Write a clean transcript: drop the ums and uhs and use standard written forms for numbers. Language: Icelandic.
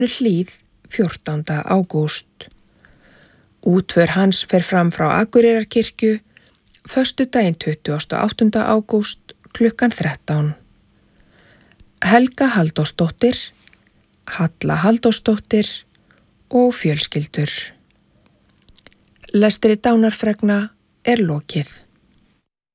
Hlíð 14. ágúst. Útför hans fer fram frá Akureyrarkirkju föstudaginn 28. ágúst klukkan 13. Helga Halldórsdóttir, Halla Halldórsdóttir og fjölskyldur. Lestri dánarfregna er lokið.